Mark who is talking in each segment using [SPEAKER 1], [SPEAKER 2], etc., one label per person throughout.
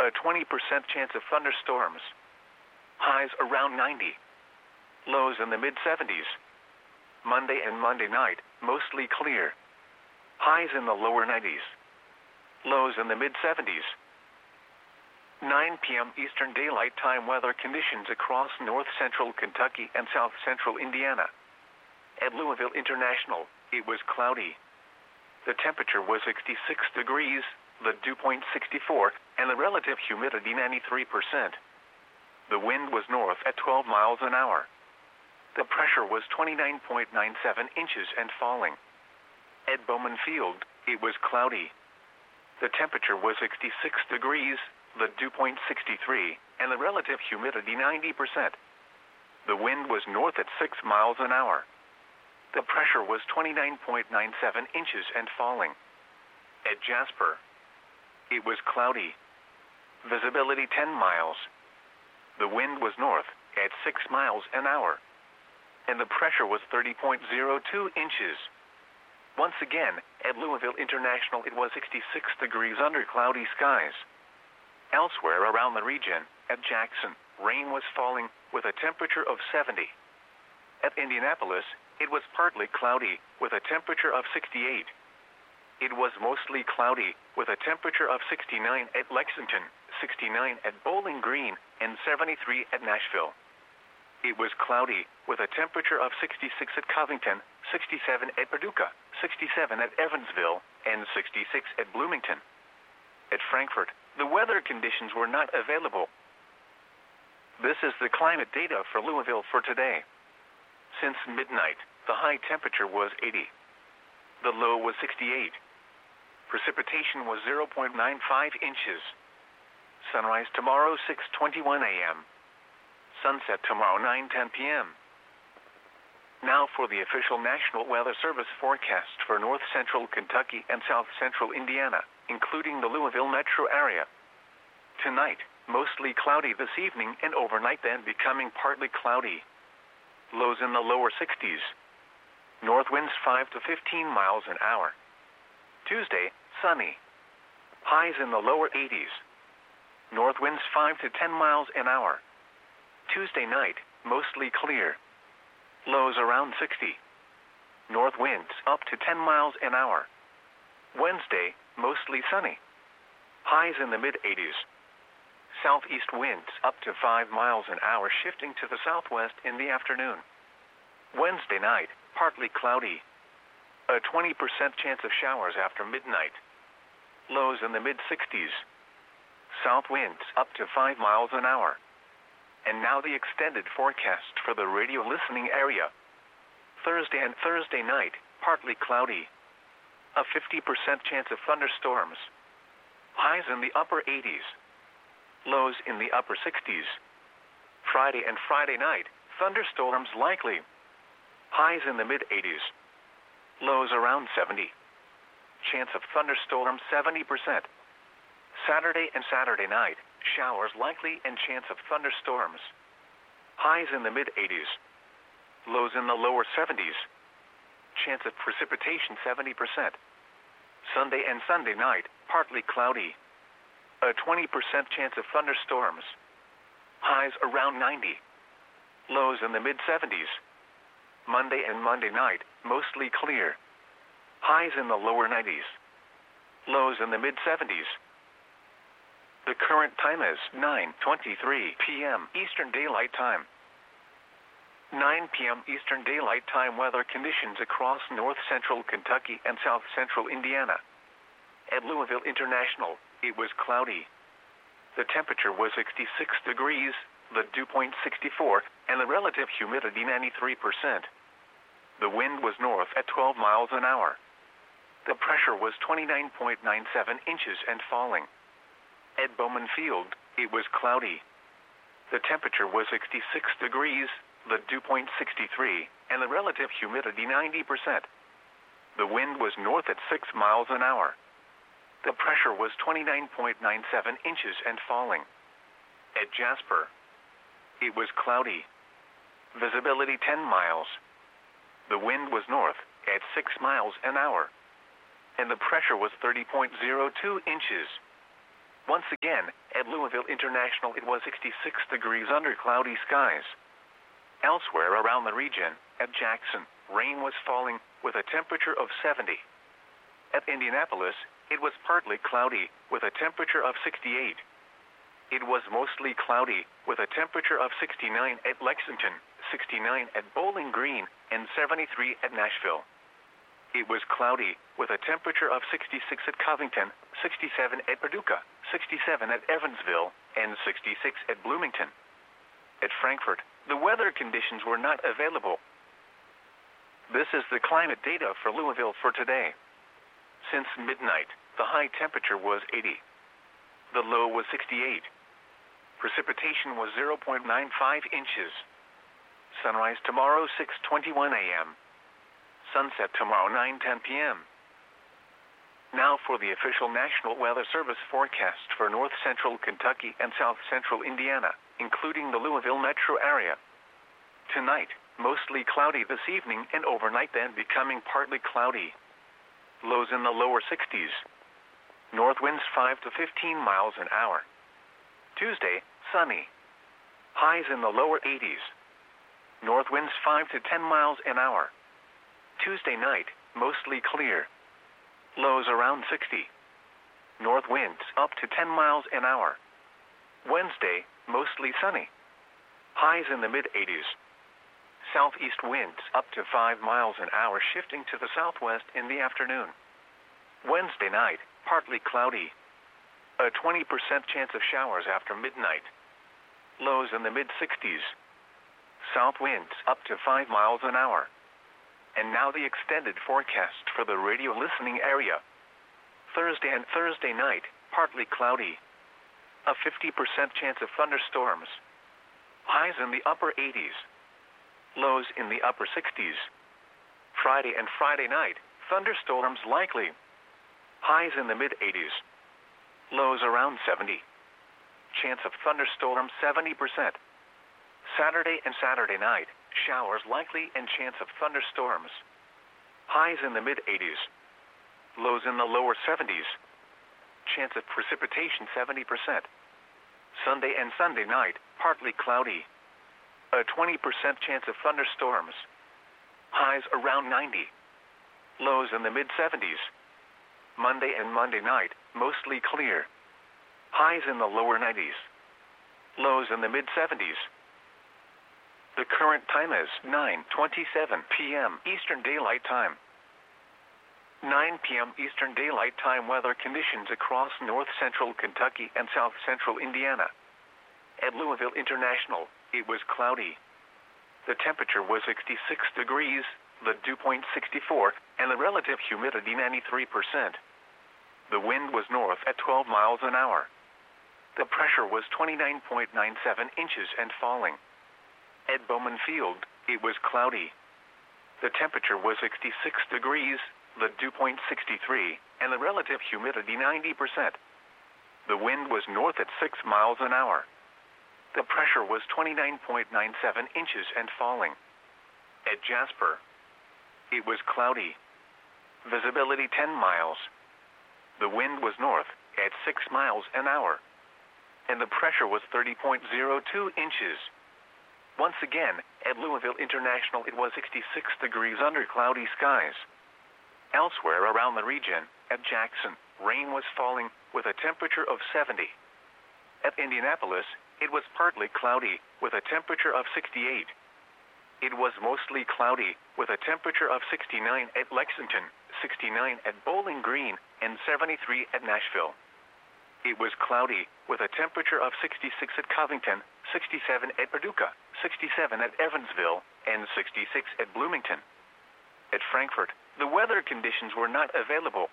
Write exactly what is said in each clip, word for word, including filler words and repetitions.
[SPEAKER 1] A twenty percent chance of thunderstorms. Highs around ninety. Lows in the mid seventies. Monday and Monday night, mostly clear. Highs in the lower nineties. Lows in the mid seventies. nine p m Eastern Daylight Time weather conditions across north central Kentucky and south central Indiana. At Louisville International, it was cloudy. The temperature was sixty-six degrees, the dew point sixty-four, and the relative humidity ninety-three percent. The wind was north at twelve miles an hour. The pressure was twenty-nine point nine seven inches and falling. At Bowman Field, it was cloudy. The temperature was sixty-six degrees, the dew point sixty-three, and the relative humidity ninety percent. The wind was north at six miles an hour. The pressure was twenty-nine point nine seven inches and falling. At Jasper, it was cloudy. Visibility ten miles. The wind was north at six miles an hour. And the pressure was thirty point zero two inches. Once again, at Louisville International it was sixty-six degrees under cloudy skies. Elsewhere around the region, at Jackson, rain was falling with a temperature of seventy. At Indianapolis, it was partly cloudy with a temperature of sixty-eight. It was mostly cloudy with a temperature of sixty-nine at Lexington, sixty-nine at Bowling Green, and seventy-three at Nashville. It was cloudy with a temperature of sixty-six at Covington, sixty-seven at Paducah, sixty-seven at Evansville, and sixty-six at Bloomington. At Frankfort, the weather conditions were not available. This is the climate data for Louisville for today. Since midnight, the high temperature was eighty. The low was sixty-eight. Precipitation was zero point nine five inches. Sunrise tomorrow six twenty-one a m Sunset tomorrow nine ten p m Now for the official National Weather Service forecast for north central Kentucky and south central Indiana, including the Louisville metro area. Tonight, mostly cloudy this evening and overnight, then becoming partly cloudy. Lows in the lower sixties. North winds five to fifteen miles an hour. Tuesday, sunny. Highs in the lower eighties. North winds five to ten miles an hour. Tuesday night, mostly clear. Lows around sixty. North winds up to ten miles an hour. Wednesday, mostly sunny. Highs in the mid eighties. Southeast winds up to five miles an hour, shifting to the southwest in the afternoon. Wednesday night, partly cloudy. A twenty percent chance of showers after midnight. Lows in the mid sixties. South winds up to five miles an hour. And now the extended forecast for the radio listening area. Thursday and Thursday night, partly cloudy. A fifty percent chance of thunderstorms. Highs in the upper eighties. Lows in the upper sixties. Friday and Friday night, thunderstorms likely. Highs in the mid eighties. Lows around seventy. Chance of thunderstorms seventy percent. Saturday and Saturday night, showers likely and chance of thunderstorms. Highs in the mid eighties. Lows in the lower seventies. Chance of precipitation seventy percent. Sunday and Sunday night, partly cloudy. A twenty percent chance of thunderstorms. Highs around ninety. Lows in the mid seventies. Monday and Monday night, mostly clear. Highs in the lower nineties. Lows in the mid seventies. The current time is nine twenty-three p m Eastern Daylight Time. nine p m Eastern Daylight Time weather conditions across north central Kentucky and south central Indiana. At Louisville International, it was cloudy. The temperature was sixty-six degrees, the dew point sixty-four, and the relative humidity ninety-three percent. The wind was north at twelve miles an hour. The pressure was twenty-nine point nine seven inches and falling. At Bowman Field, it was cloudy. The temperature was sixty-six degrees, the dew point sixty-three, and the relative humidity ninety percent. The wind was north at six miles an hour. The pressure was twenty-nine point nine seven inches and falling. At Jasper, it was cloudy. Visibility ten miles. The wind was north at six miles an hour. And the pressure was thirty point zero two inches. Once again, at Louisville International it was sixty-six degrees under cloudy skies. Elsewhere around the region, at Jackson, rain was falling with a temperature of seventy. At Indianapolis, it was partly cloudy with a temperature of sixty-eight. It was mostly cloudy with a temperature of sixty-nine at Lexington, sixty-nine at Bowling Green, and seventy-three at Nashville. It was cloudy with a temperature of sixty-six at Covington, sixty-seven at Paducah, sixty-seven at Evansville, and sixty-six at Bloomington. At Frankfort, the weather conditions were not available. This is the climate data for Louisville for today. Since midnight, the high temperature was eighty. The low was sixty-eight. Precipitation was zero point nine five inches. Sunrise tomorrow six twenty-one a m Sunset tomorrow nine ten p m Now for the official National Weather Service forecast for north central Kentucky and south central Indiana, including the Louisville metro area. Tonight, mostly cloudy this evening and overnight, then becoming partly cloudy. Lows in the lower sixties. North winds five to fifteen miles an hour. Tuesday, sunny. Highs in the lower eighties. North winds five to ten miles an hour. Tuesday night, mostly clear. Lows around sixty. North winds up to ten miles an hour. Wednesday, mostly sunny. Highs in the mid eighties. Southeast winds up to five miles an hour, shifting to the southwest in the afternoon. Wednesday night, partly cloudy. A twenty percent chance of showers after midnight. Lows in the mid sixties. South winds up to five miles an hour. And now the extended forecast for the radio listening area. Thursday and Thursday night, partly cloudy. A fifty percent chance of thunderstorms. Highs in the upper eighties. Lows in the upper sixties. Friday and Friday night, thunderstorms likely. Highs in the mid eighties. Lows around seventy. Chance of thunderstorms seventy percent. Saturday and Saturday night, showers likely and chance of thunderstorms. Highs in the mid eighties. Lows in the lower seventies. Chance of precipitation seventy percent. Sunday and Sunday night, partly cloudy. A twenty percent chance of thunderstorms. Highs around ninety. Lows in the mid seventies. Monday and Monday night, mostly clear. Highs in the lower nineties. Lows in the mid seventies. The current time is nine twenty-seven p m Eastern Daylight Time. nine p m Eastern Daylight Time weather conditions across north central Kentucky and south central Indiana. At Louisville International, it was cloudy. The temperature was sixty-six degrees, the dew point sixty-four, and the relative humidity ninety-three percent. The wind was north at twelve miles an hour. The pressure was twenty-nine point nine seven inches and falling. At Bowman Field, it was cloudy. The temperature was sixty-six degrees, the dew point sixty-three, and the relative humidity ninety percent. The wind was north at six miles an hour. The pressure was twenty-nine point nine seven inches and falling. At Jasper, it was cloudy. Visibility ten miles. The wind was north at six miles an hour. And the pressure was thirty point zero two inches. Once again, at Louisville International it was sixty-six degrees under cloudy skies. Elsewhere around the region, at Jackson, rain was falling with a temperature of seventy. At Indianapolis, it was partly cloudy with a temperature of sixty-eight. It was mostly cloudy with a temperature of sixty-nine at Lexington, sixty-nine at Bowling Green, and seventy-three at Nashville. It was cloudy with a temperature of sixty-six at Covington, sixty-seven at Paducah, sixty-seven at Evansville, and sixty-six at Bloomington. At Frankfort, the weather conditions were not available.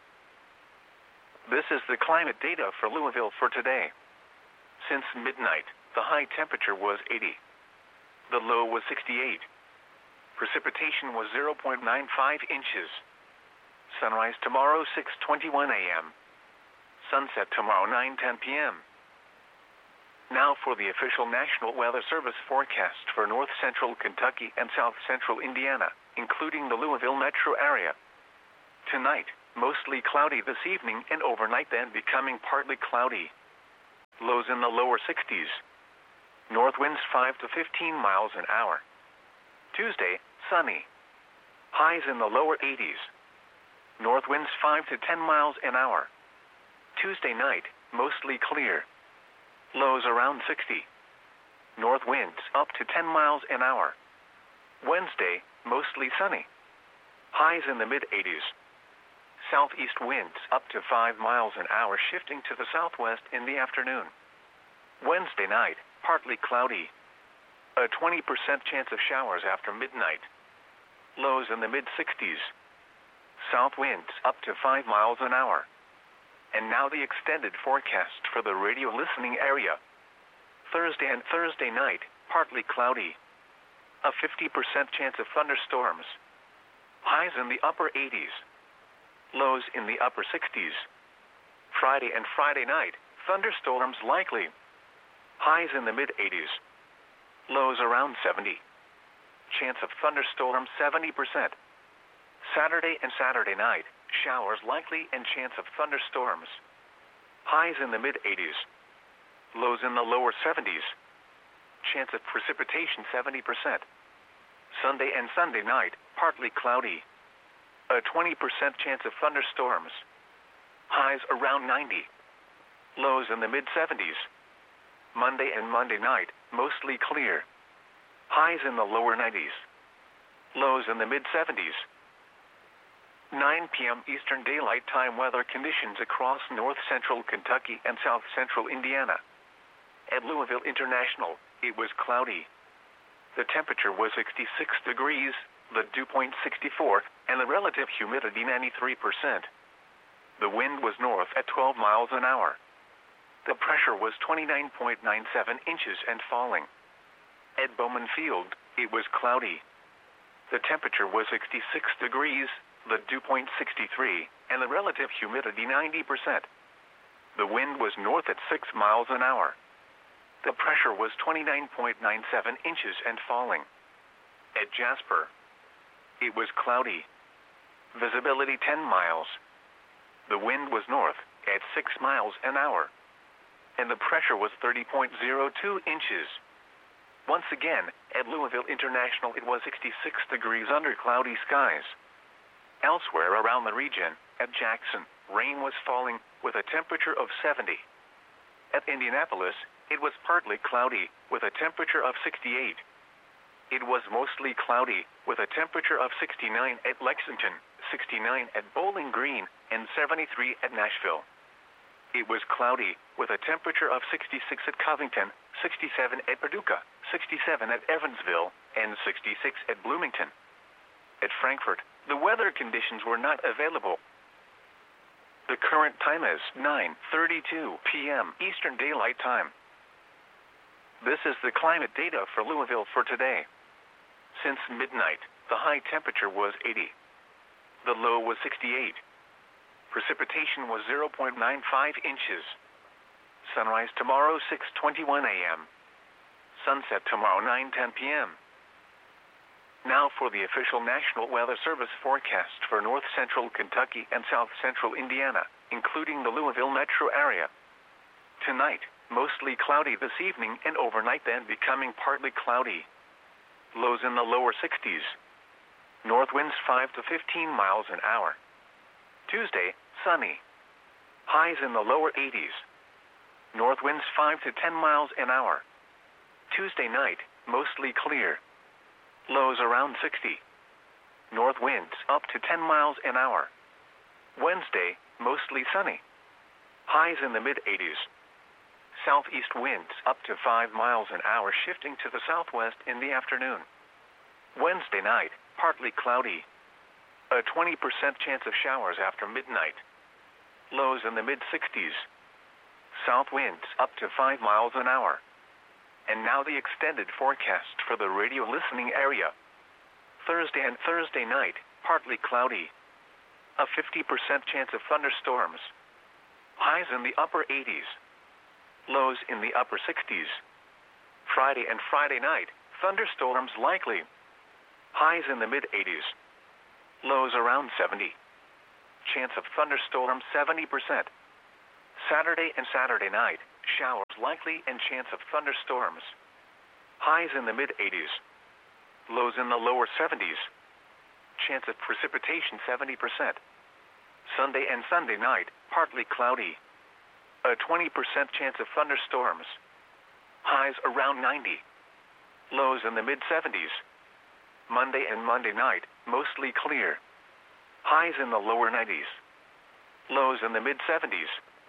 [SPEAKER 1] This is the climate data for Louisville for today. Since midnight, the high temperature was eighty. The low was sixty-eight. Precipitation was zero point nine five inches. Sunrise tomorrow six twenty-one a m Sunset tomorrow nine ten p m Now for the official National Weather Service forecast for north central Kentucky and south central Indiana, including the Louisville metro area. Tonight, mostly cloudy this evening and overnight, then becoming partly cloudy. lows in the lower sixties. North winds five to fifteen miles an hour. Tuesday, sunny. Highs in the lower eighties. North winds five to ten miles an hour. Tuesday night, mostly clear. Lows around sixty. North winds up to ten miles an hour. Wednesday, mostly sunny. Highs in the mid-eighties. Southeast winds up to five miles an hour, shifting to the southwest in the afternoon. Wednesday night, partly cloudy. A twenty percent chance of showers after midnight. Lows in the mid-sixties. South winds up to five miles an hour. And now the extended forecast for the radio listening area. Thursday and Thursday night, partly cloudy. A fifty percent chance of thunderstorms. Highs in the upper eighties. Lows in the upper sixties. Friday and Friday night, thunderstorms likely. Highs in the mid-eighties. Lows around seventy. Chance of thunderstorms seventy percent. Saturday and Saturday night, showers likely and chance of thunderstorms. Highs in the mid-eighties. Lows in the lower seventies. Chance of precipitation seventy percent. Sunday and Sunday night, partly cloudy. A twenty percent chance of thunderstorms. Highs around ninety. Lows in the mid-seventies. Monday and Monday night, mostly clear. Highs in the lower nineties. Lows in the mid-seventies. nine p.m. Eastern Daylight Time weather conditions across north-central Kentucky and south-central Indiana. At Louisville International, it was cloudy. The temperature was sixty-six degrees, the dew point sixty-four, and the relative humidity ninety-three percent. The wind was north at twelve miles an hour. The pressure was twenty-nine point nine seven inches and falling. At Bowman Field, it was cloudy. The temperature was sixty-six degrees, the dew point sixty-three, and the relative humidity ninety percent. The wind was north at six miles an hour. The pressure was twenty-nine point nine seven inches and falling. At Jasper, it was cloudy. Visibility ten miles. The wind was north at six miles an hour. And the pressure was thirty point zero two inches. Once again, at Louisville International, it was sixty-six degrees under cloudy skies. Elsewhere around the region, at Jackson, rain was falling with a temperature of seventy. At Indianapolis, it was partly cloudy with a temperature of sixty-eight. It was mostly cloudy with a temperature of sixty-nine at Lexington, sixty-nine at Bowling Green, and seventy-three at Nashville. It was cloudy with a temperature of sixty-six at Covington, sixty-seven at Paducah, sixty-seven at Evansville, and sixty-six at Bloomington. At Frankfort, the weather conditions were not available. The current time is nine thirty-two p.m. Eastern Daylight Time. This is the climate data for Louisville for today. Since midnight, the high temperature was eighty. The low was sixty-eight. Precipitation was zero point nine five inches. Sunrise tomorrow six twenty-one a.m. Sunset tomorrow nine ten p.m. Now for the official National Weather Service forecast for north-central Kentucky and south-central Indiana, including the Louisville metro area. Tonight, mostly cloudy this evening and overnight, then becoming partly cloudy. Lows in the lower sixties. North winds five to fifteen miles an hour. Tuesday, sunny. Highs in the lower eighties. North winds five to ten miles an hour. Tuesday night, mostly clear. Lows around sixty. North winds up to ten miles an hour. Wednesday, mostly sunny. Highs in the mid-eighties. Southeast winds up to five miles an hour, shifting to the southwest in the afternoon. Wednesday night, partly cloudy. A twenty percent chance of showers after midnight. Lows in the mid-sixties. South winds up to five miles an hour. And now the extended forecast for the radio listening area. Thursday and Thursday night, partly cloudy. A fifty percent chance of thunderstorms. Highs in the upper eighties. Lows in the upper sixties. Friday and Friday night, thunderstorms likely. Highs in the mid-eighties. Lows around seventy. Chance of thunderstorms seventy percent. Saturday and Saturday night, showers likely and chance of thunderstorms. Highs in the mid eighties. Lows in the lower seventies. Chance of precipitation seventy percent. Sunday and Sunday night, partly cloudy. A twenty percent chance of thunderstorms. Highs around ninety. Lows in the mid seventies. Monday and Monday night, mostly clear. Highs in the lower nineties. Lows in the mid seventies.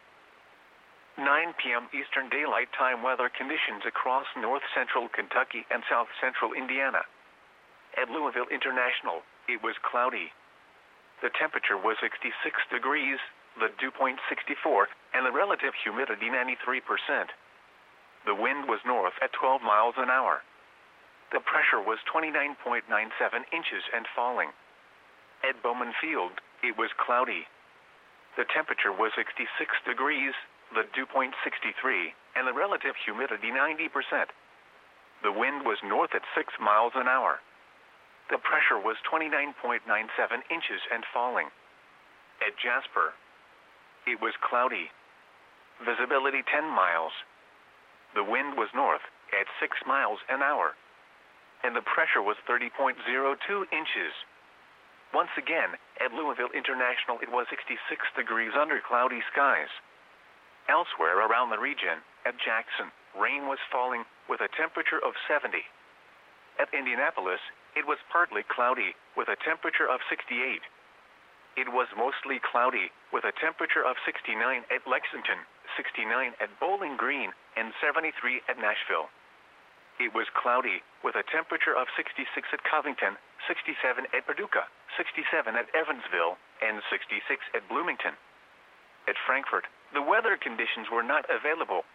[SPEAKER 1] nine p.m. Eastern Daylight Time weather conditions across north central Kentucky and south central Indiana. At Louisville International, it was cloudy. The temperature was sixty-six degrees, the dew point sixty-four, and the relative humidity ninety-three percent. The wind was north at twelve miles an hour. The pressure was twenty-nine point nine seven inches and falling. At Bowman Field, it was cloudy. The temperature was sixty-six degrees, the dew point sixty-three, and the relative humidity ninety percent. The wind was north at six miles an hour. The pressure was twenty-nine point nine seven inches and falling. At Jasper, it was cloudy. Visibility ten miles. The wind was north at six miles an hour. And the pressure was thirty point zero two inches. Once again, at Louisville International it was sixty-six degrees under cloudy skies. Elsewhere around the region, at Jackson, rain was falling with a temperature of seventy. At Indianapolis, it was partly cloudy with a temperature of sixty-eight. It was mostly cloudy with a temperature of sixty-nine at Lexington, sixty-nine at Bowling Green, and seventy-three at Nashville. It was cloudy with a temperature of sixty-six at Covington, sixty-seven at Paducah, sixty-seven at Evansville, and sixty-six at Bloomington. At Frankfort, the weather conditions were not available.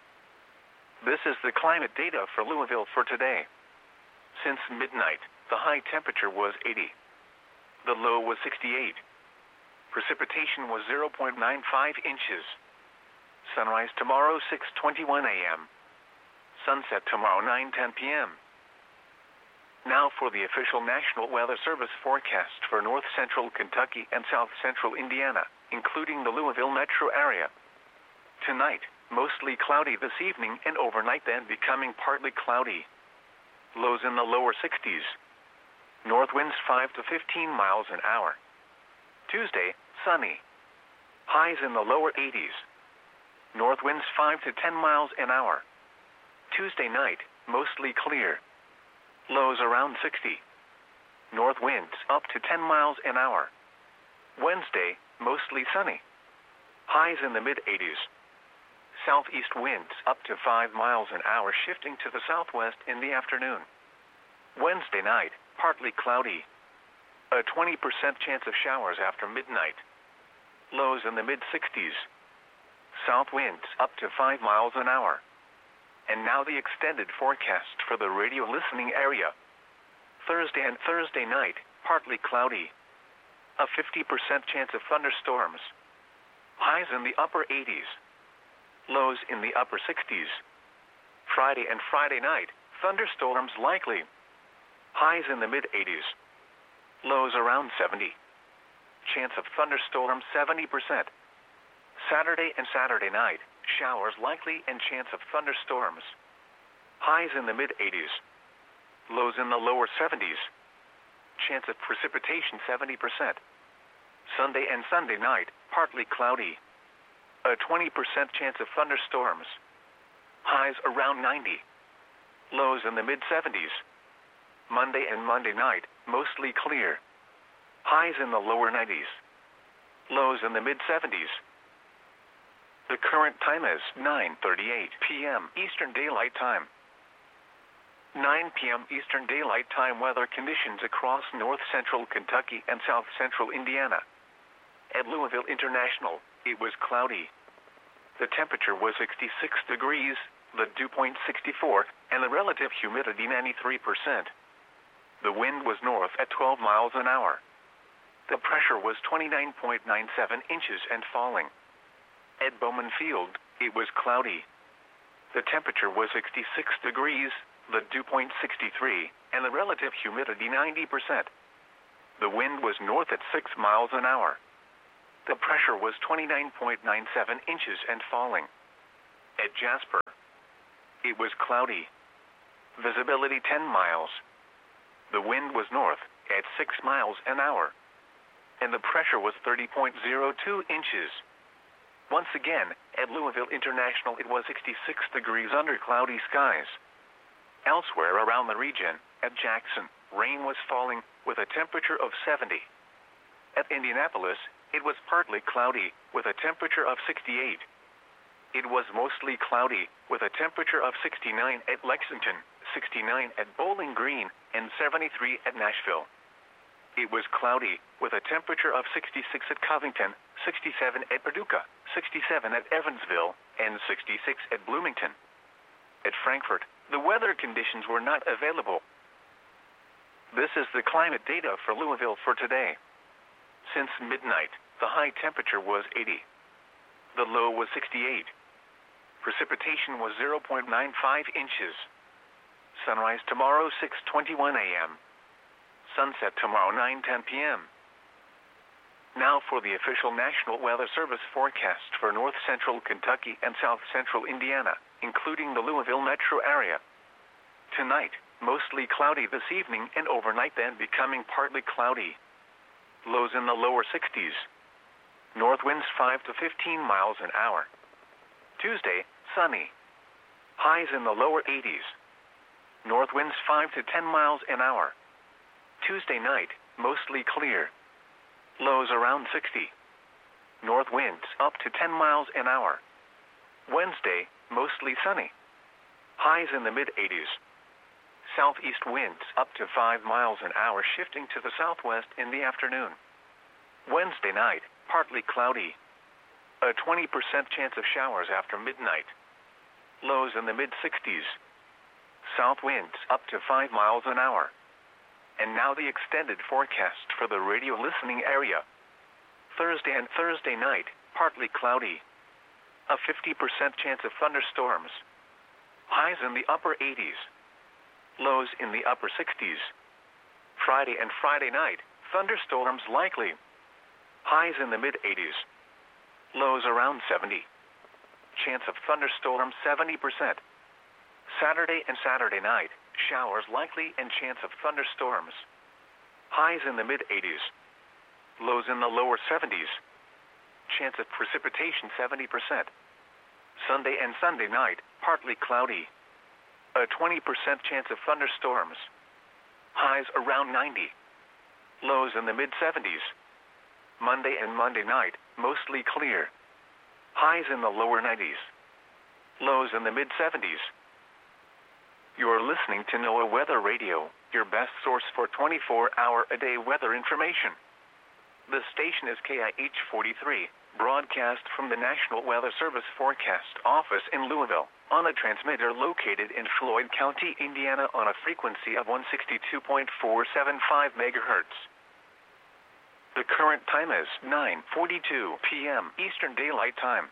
[SPEAKER 1] This is the climate data for Louisville for today. Since midnight, the high temperature was eighty. The low was sixty-eight. Precipitation was zero point nine five inches. Sunrise tomorrow six twenty-one a m Sunset tomorrow nine ten p m Now for the official National Weather Service forecast for north central Kentucky and south central Indiana, including the Louisville metro area. Tonight, mostly cloudy this evening and overnight, then becoming partly cloudy. Lows in the lower sixties. North winds five to fifteen miles an hour. Tuesday, sunny. Highs in the lower eighties. North winds five to ten miles an hour. Tuesday night, mostly clear. Lows around sixty. North winds up to ten miles an hour. Wednesday, mostly sunny. Highs in the mid eighties. Southeast winds up to five miles an hour, shifting to the southwest in the afternoon. Wednesday night, partly cloudy. A twenty percent chance of showers after midnight. Lows in the mid sixties. South winds up to five miles an hour. And now the extended forecast for the radio listening area. Thursday and Thursday night, partly cloudy. A fifty percent chance of thunderstorms. Highs in the upper eighties. Lows in the upper sixties. Friday and Friday night, thunderstorms likely. Highs in the mid eighties. Lows around seventy. Chance of thunderstorms seventy percent. Saturday and Saturday night, showers likely and chance of thunderstorms. Highs in the mid eighties. Lows in the lower seventies. Chance of precipitation seventy percent. Sunday and Sunday night, partly cloudy. A twenty percent chance of thunderstorms. Highs around ninety. Lows in the mid seventies. Monday and Monday night, mostly clear. Highs in the lower nineties. Lows in the mid seventies. The current time is nine thirty-eight p m Eastern Daylight Time. nine p m Eastern Daylight Time weather conditions across north central Kentucky and south central Indiana. At Louisville International, it was cloudy. The temperature was sixty-six degrees, the dew point sixty-four, and the relative humidity ninety-three percent. The wind was north at twelve miles an hour. The pressure was twenty-nine point nine seven inches and falling. At Bowman Field, it was cloudy. The temperature was sixty-six degrees, the dew point sixty-three, and the relative humidity ninety percent. The wind was north at six miles an hour. The pressure was twenty-nine point nine seven inches and falling. At Jasper, it was cloudy. Visibility ten miles. The wind was north at six miles an hour. And the pressure was thirty point zero two inches. Once again, at Louisville International it was sixty-six degrees under cloudy skies. Elsewhere around the region, at Jackson, rain was falling with a temperature of seventy. At Indianapolis, it was partly cloudy with a temperature of sixty-eight. It was mostly cloudy with a temperature of sixty-nine at Lexington, sixty-nine at Bowling Green, and seventy-three at Nashville. It was cloudy with a temperature of sixty-six at Covington, sixty-seven at Paducah, sixty-seven at Evansville, and sixty-six at Bloomington. At Frankfort, the weather conditions were not available. This is the climate data for Louisville for today. Since midnight, the high temperature was eighty. The low was sixty-eight. Precipitation was zero point nine five inches. Sunrise tomorrow six twenty-one a m Sunset tomorrow nine ten p m Now for the official National Weather Service forecast for north central Kentucky and south central Indiana, including the Louisville metro area. Tonight, mostly cloudy this evening and overnight, then becoming partly cloudy. Lows in the lower sixties. North winds five to fifteen miles an hour. Tuesday, sunny. Highs in the lower eighties. North winds five to ten miles an hour. Tuesday night, mostly clear. Lows around sixty. North winds up to ten miles an hour. Wednesday, mostly sunny. Highs in the mid eighties. Southeast winds up to five miles an hour, shifting to the southwest in the afternoon. Wednesday night, partly cloudy. A twenty percent chance of showers after midnight. Lows in the mid sixties. South winds up to five miles an hour. And now the extended forecast for the radio listening area. Thursday and Thursday night, partly cloudy. A fifty percent chance of thunderstorms. Highs in the upper eighties. Lows in the upper sixties. Friday and Friday night, thunderstorms likely. Highs in the mid eighties. Lows around seventy. Chance of thunderstorms seventy percent. Saturday and Saturday night, showers likely and chance of thunderstorms. Highs in the mid eighties. Lows in the lower seventies. Chance of precipitation seventy percent. Sunday and Sunday night, partly cloudy. A twenty percent chance of thunderstorms. Highs around ninety. Lows in the mid seventies. Monday and Monday night, mostly clear. Highs in the lower nineties. Lows in the mid seventies. You are listening to NOAA Weather Radio, your best source for twenty-four hour a day weather information. The station is K I H forty-three, broadcast from the National Weather Service Forecast Office in Louisville, on a transmitter located in Floyd County, Indiana, on a frequency of one sixty-two point four seven five megahertz. The current time is nine forty-two p m Eastern Daylight Time.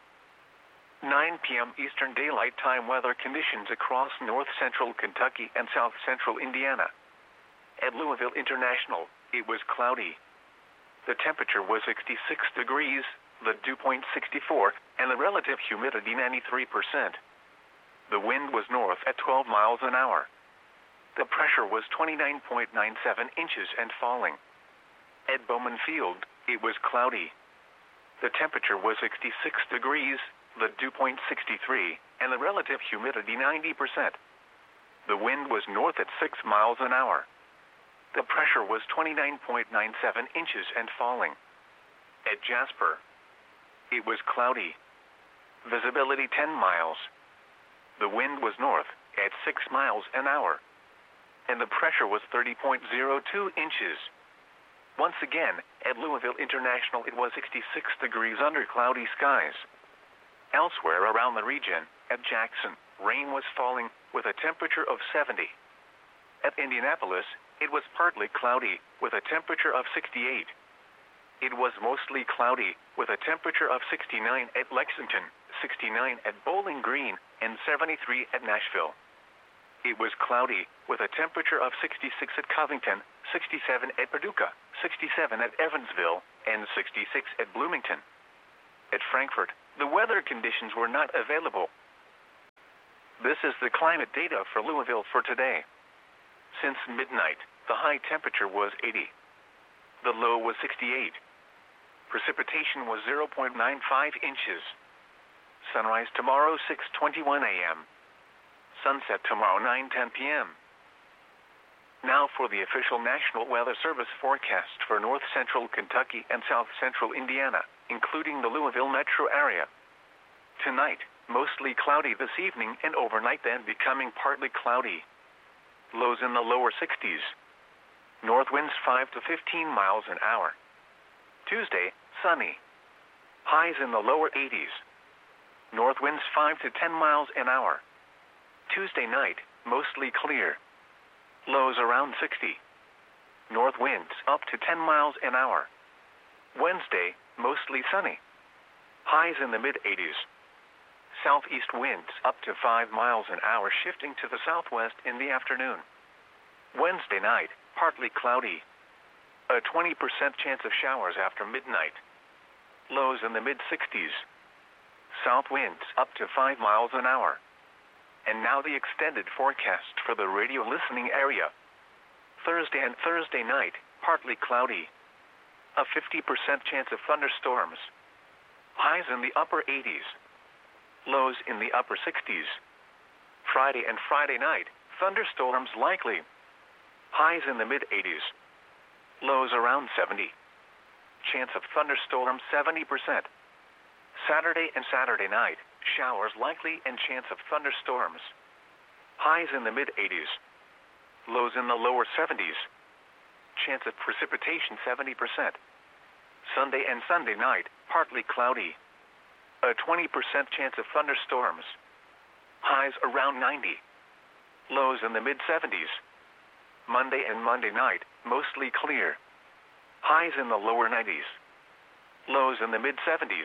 [SPEAKER 1] nine p m Eastern Daylight Time weather conditions across north central Kentucky and south central Indiana. At Louisville International, it was cloudy. The temperature was sixty-six degrees, the dew point sixty-four, and the relative humidity ninety-three percent. The wind was north at twelve miles an hour. The pressure was twenty-nine point nine seven inches and falling. At Bowman Field, it was cloudy. The temperature was sixty-six degrees, the dew point sixty-three, and the relative humidity ninety percent. The wind was north at six miles an hour. The pressure was twenty-nine point nine seven inches and falling. At Jasper, it was cloudy. Visibility ten miles. The wind was north at six miles an hour. And the pressure was thirty point zero two inches. Once again, at Louisville International it was sixty-six degrees under cloudy skies. Elsewhere around the region, at Jackson, rain was falling with a temperature of seventy. At Indianapolis, it was partly cloudy with a temperature of sixty-eight. It was mostly cloudy with a temperature of sixty-nine at Lexington, sixty-nine at Bowling Green, and seventy-three at Nashville. It was cloudy with a temperature of sixty-six at Covington, sixty-seven at Paducah, sixty-seven at Evansville, and sixty-six at Bloomington. At Frankfort, the weather conditions were not available. This is the climate data for Louisville for today. Since midnight, the high temperature was eighty. The low was sixty-eight. Precipitation was zero point nine five inches. Sunrise tomorrow six twenty-one a m Sunset tomorrow nine ten p m Now for the official National Weather Service forecast for north central Kentucky and south central Indiana, including the Louisville metro area. Tonight, mostly cloudy this evening and overnight, then becoming partly cloudy. Lows in the lower sixties. North winds five to fifteen miles an hour. Tuesday, sunny. Highs in the lower eighties. North winds five to ten miles an hour. Tuesday night, mostly clear. Lows around sixty. North winds up to ten miles an hour. Wednesday, mostly sunny. Highs in the mid eighties. Southeast winds up to five miles an hour, shifting to the southwest in the afternoon. Wednesday night, partly cloudy. A twenty percent chance of showers after midnight. Lows in the mid sixties. South winds up to five miles an hour. And now the extended forecast for the radio listening area. Thursday and Thursday night, partly cloudy. A fifty percent chance of thunderstorms. Highs in the upper eighties. Lows in the upper sixties. Friday and Friday night, thunderstorms likely. Highs in the mid eighties. Lows around seventy. Chance of thunderstorms seventy percent. Saturday and Saturday night, showers likely and chance of thunderstorms. Highs in the mid eighties. Lows in the lower seventies. Chance of precipitation seventy percent. Sunday and Sunday night, partly cloudy. A twenty percent chance of thunderstorms. Highs around ninety. Lows in the mid seventies. Monday and Monday night, mostly clear. Highs in the lower nineties. Lows in the mid seventies.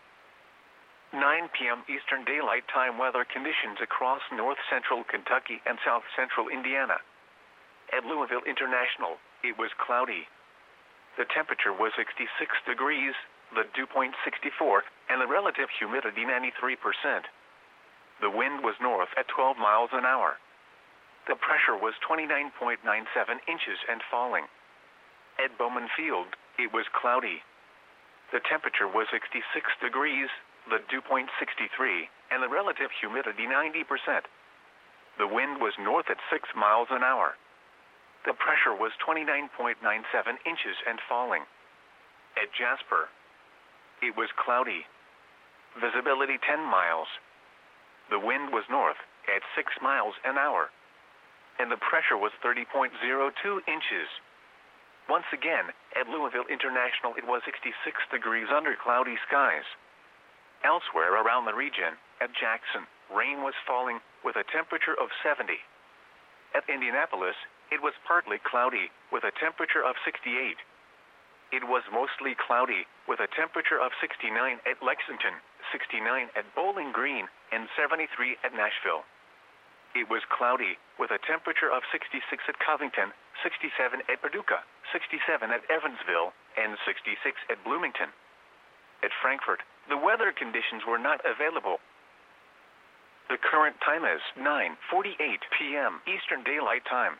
[SPEAKER 1] nine p m Eastern Daylight Time weather conditions across north central Kentucky and south central Indiana. At Louisville International, it was cloudy. The temperature was sixty-six degrees, the dew point sixty-four, and the relative humidity ninety-three percent. The wind was north at twelve miles an hour. The pressure was twenty-nine point nine seven inches and falling. At Bowman Field, it was cloudy. The temperature was sixty-six degrees, the dew point sixty-three, and the relative humidity ninety percent. The wind was north at six miles an hour. The pressure was twenty-nine point nine seven inches and falling. At Jasper, it was cloudy. Visibility ten miles. The wind was north at six miles an hour. And the pressure was thirty point zero two inches. Once again, at Louisville International, it was sixty-six degrees under cloudy skies. Elsewhere around the region, at Jackson, rain was falling with a temperature of seventy. At Indianapolis, it was partly cloudy with a temperature of sixty-eight. It was mostly cloudy with a temperature of sixty-nine at Lexington, sixty-nine at Bowling Green, and seventy-three at Nashville. It was cloudy with a temperature of sixty-six at Covington, sixty-seven at Paducah, sixty-seven at Evansville, and sixty-six at Bloomington. At Frankfort, the weather conditions were not available. The current time is nine forty-eight p m Eastern Daylight Time.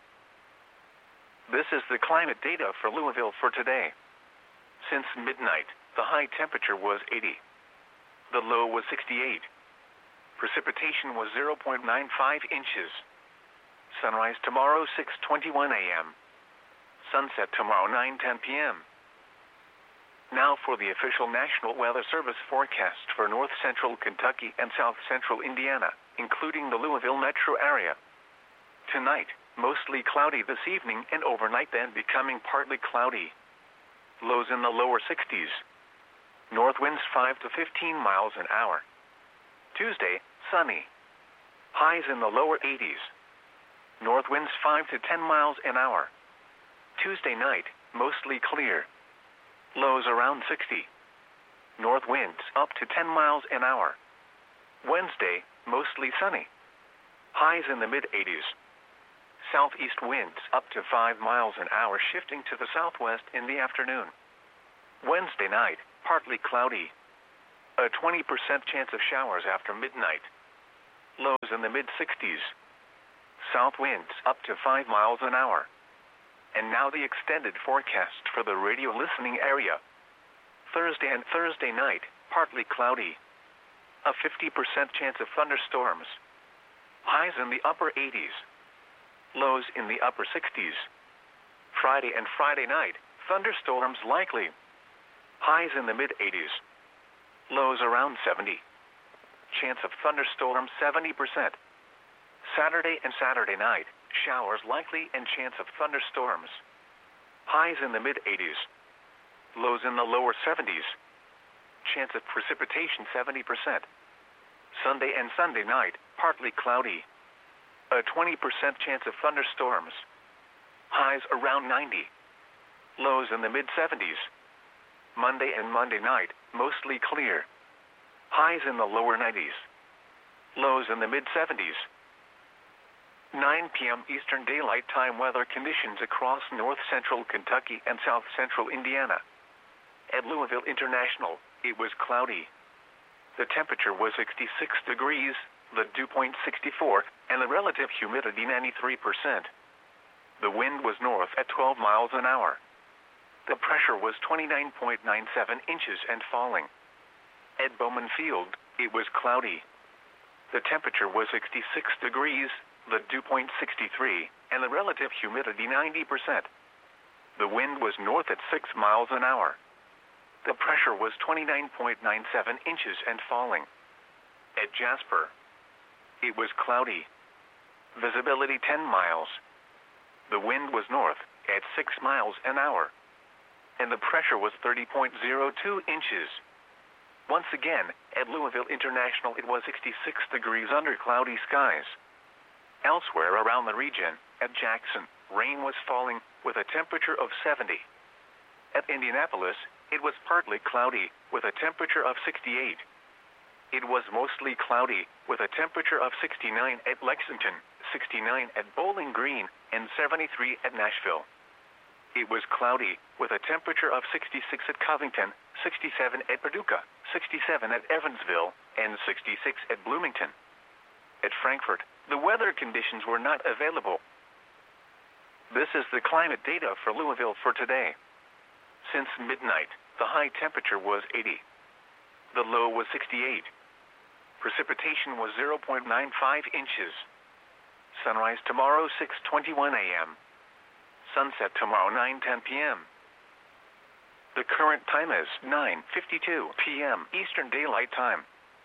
[SPEAKER 1] This is the climate data for Louisville for today. Since midnight, the high temperature was eighty. The low was sixty-eight. Precipitation was zero point nine five inches. Sunrise tomorrow six twenty-one a m Sunset tomorrow nine ten p m Now for the official National Weather Service forecast for north central Kentucky and south central Indiana, including the Louisville metro area. Tonight, mostly cloudy this evening and overnight, then becoming partly cloudy. Lows in the lower sixties. North winds five to fifteen miles an hour. Tuesday, sunny. Highs in the lower eighties. North winds five to ten miles an hour. Tuesday night, mostly clear. Lows around sixty. North winds up to ten miles an hour. Wednesday, mostly sunny. Highs in the mid eighties. Southeast winds up to five miles an hour, shifting to the southwest in the afternoon. Wednesday night, partly cloudy. A twenty percent chance of showers after midnight. Lows in the mid sixties. South winds up to five miles an hour. And now the extended forecast for the radio listening area. Thursday and Thursday night, partly cloudy. A fifty percent chance of thunderstorms. Highs in the upper eighties. Lows in the upper sixties. Friday and Friday night, thunderstorms likely. Highs in the mid eighties. Lows around seventy. Chance of thunderstorms seventy percent. Saturday and Saturday night, showers likely and chance of thunderstorms. Highs in the mid eighties. Lows in the lower seventies. Chance of precipitation seventy percent. Sunday and Sunday night, partly cloudy. A twenty percent chance of thunderstorms. Highs around ninety. Lows in the mid seventies. Monday and Monday night, mostly clear. Highs in the lower nineties. Lows in the mid seventies. nine p m Eastern Daylight Time weather conditions across north central Kentucky and south central Indiana. At Louisville International, it was cloudy. The temperature was sixty-six degrees, the dew point sixty-four, and the relative humidity ninety-three percent. The wind was north at twelve miles an hour. The pressure was twenty-nine point nine seven inches and falling. At Bowman Field, it was cloudy. The temperature was sixty-six degrees, the dew point sixty-three, and the relative humidity ninety percent. The wind was north at six miles an hour. The pressure was twenty-nine point nine seven inches and falling. At Jasper, it was cloudy. Visibility ten miles. The wind was north at six miles an hour. And the pressure was thirty point zero two inches. Once again, at Louisville International, it was sixty-six degrees under cloudy skies. Elsewhere around the region, at Jackson, rain was falling with a temperature of seventy. At Indianapolis, it was partly cloudy with a temperature of sixty-eight. It was mostly cloudy with a temperature of sixty-nine at Lexington, sixty-nine at Bowling Green, and seventy-three at Nashville. It was cloudy with a temperature of sixty-six at Covington, sixty-seven at Paducah, sixty-seven at Evansville, and sixty-six at Bloomington. At Frankfort, the weather conditions were not available. This is the climate data for Louisville for today. Since midnight, the high temperature was eighty. The low was sixty-eight. Precipitation was zero point nine five inches. Sunrise tomorrow six twenty-one a m Sunset tomorrow nine ten p m The current time is nine fifty-two p m Eastern Daylight Time.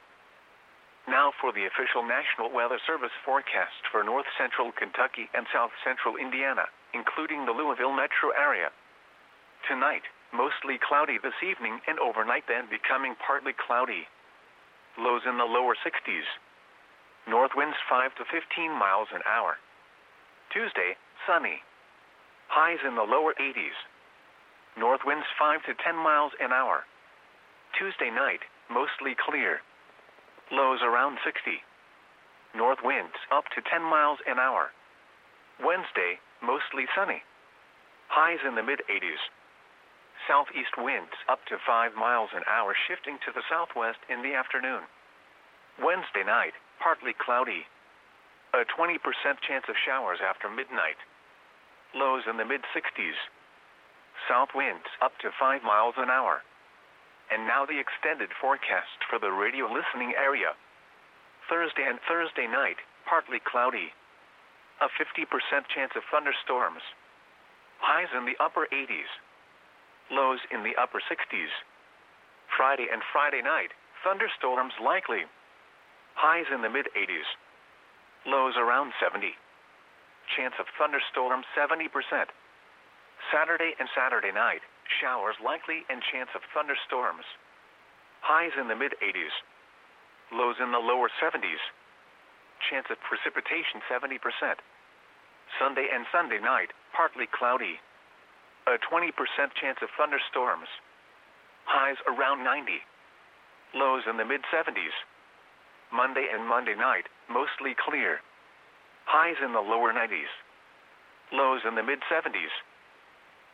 [SPEAKER 1] Now for the official National Weather Service forecast for north central Kentucky and south central Indiana, including the Louisville metro area. Tonight, mostly cloudy this evening and overnight, then becoming partly cloudy. Lows in the lower sixties. North winds five to fifteen miles an hour. Tuesday, sunny. Highs in the lower eighties. North winds five to ten miles an hour. Tuesday night, mostly clear. Lows around sixty. North winds up to ten miles an hour. Wednesday, mostly sunny. Highs in the mid eighties. Southeast winds up to five miles an hour, shifting to the southwest in the afternoon. Wednesday night, partly cloudy. A twenty percent chance of showers after midnight. Lows in the mid sixties. South winds up to five miles an hour. And now the extended forecast for the radio listening area. Thursday and Thursday night, partly cloudy. A fifty percent chance of thunderstorms. Highs in the upper eighties. Lows in the upper sixties. Friday and Friday night, thunderstorms likely. Highs in the mid eighties. Lows around seventy. Chance of thunderstorms seventy percent. Saturday and Saturday night, showers likely and chance of thunderstorms. Highs in the mid eighties. Lows in the lower seventies. Chance of precipitation seventy percent. Sunday and Sunday night, partly cloudy. A twenty percent chance of thunderstorms. Highs around ninety. Lows in the mid seventies. Monday and Monday night, mostly clear. Highs in the lower nineties. Lows in the mid seventies.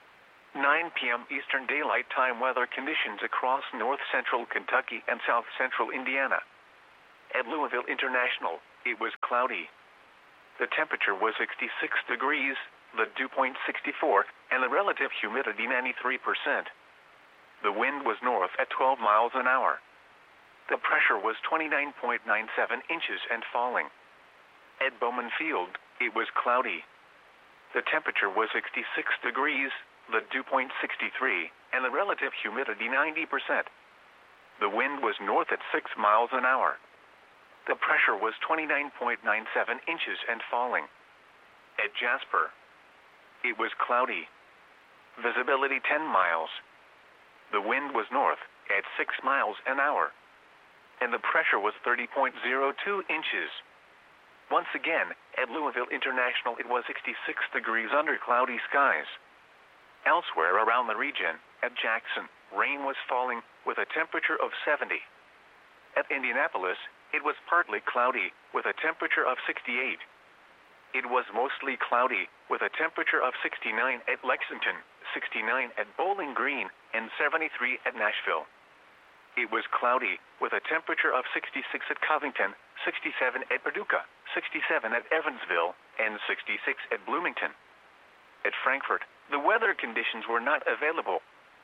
[SPEAKER 1] nine p m Eastern Daylight Time weather conditions across north central Kentucky and south central Indiana. At Louisville International, it was cloudy. The temperature was sixty-six degrees, the dew point sixty-four, and the relative humidity ninety-three percent. The wind was north at twelve miles an hour. The pressure was twenty-nine point nine seven inches and falling. At Bowman Field, it was cloudy. The temperature was sixty-six degrees, the dew point sixty-three, and the relative humidity ninety percent. The wind was north at six miles an hour. The pressure was twenty-nine point nine seven inches and falling. At Jasper, it was cloudy. Visibility ten miles. The wind was north at six miles an hour. And the pressure was thirty point zero two inches. Once again, at Louisville International, it was sixty-six degrees under cloudy skies. Elsewhere around the region, at Jackson, rain was falling with a temperature of seventy. At Indianapolis, it was partly cloudy with a temperature of sixty-eight. It was mostly cloudy with a temperature of sixty-nine at Lexington, sixty-nine at Bowling Green, and seventy-three at Nashville. It was cloudy with a temperature of sixty-six at Covington, sixty-seven at Paducah, sixty-seven at Evansville, and sixty-six at Bloomington. At Frankfort, the weather conditions were not available.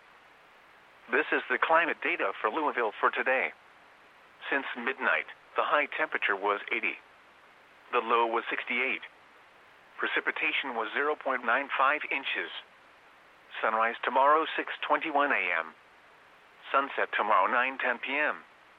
[SPEAKER 1] This is the climate data for Louisville for today. Since midnight, the high temperature was eighty. The low was sixty-eight. Precipitation was zero point nine five inches. Sunrise tomorrow six twenty-one a m Sunset tomorrow nine ten p m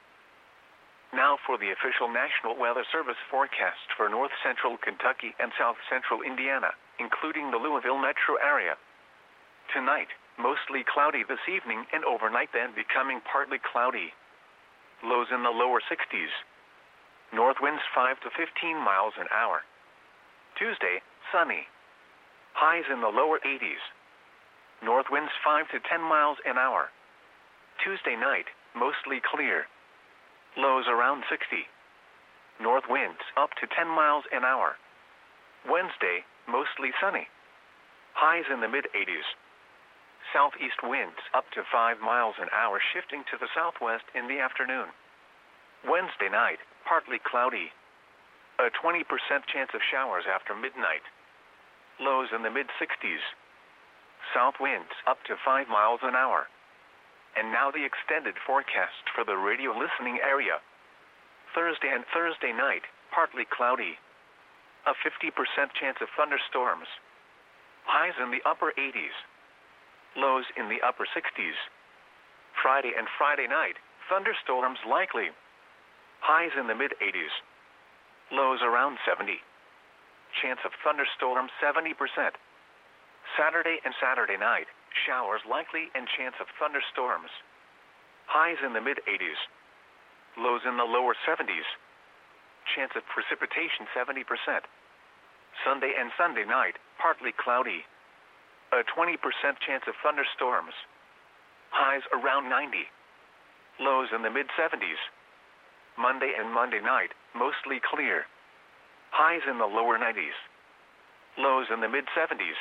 [SPEAKER 1] Now for the official National Weather Service forecast for north central Kentucky and south central Indiana, including the Louisville metro area. Tonight, mostly cloudy this evening and overnight, then becoming partly cloudy. Lows in the lower sixties. North winds five to fifteen miles an hour. Tuesday, sunny. Highs in the lower eighties. North winds five to ten miles an hour. Tuesday night, mostly clear. Lows around sixty. North winds up to ten miles an hour. Wednesday, mostly sunny. Highs in the mid eighties. Southeast winds up to five miles an hour, shifting to the southwest in the afternoon. Wednesday night, partly cloudy. A twenty percent chance of showers after midnight. Lows in the mid sixties. South winds up to five miles an hour. And now the extended forecast for the radio listening area. Thursday and Thursday night, partly cloudy. A fifty percent chance of thunderstorms. Highs in the upper eighties. Lows in the upper sixties. Friday and Friday night, thunderstorms likely. Highs in the mid eighties. Lows around seventy. Chance of thunderstorms seventy percent. Saturday and Saturday night, showers likely and chance of thunderstorms. Highs in the mid eighties. Lows in the lower seventies. Chance of precipitation seventy percent. Sunday and Sunday night, partly cloudy. A twenty percent chance of thunderstorms. Highs around ninety. Lows in the mid seventies. Monday and Monday night, mostly clear. Highs in the lower nineties. Lows in the mid seventies.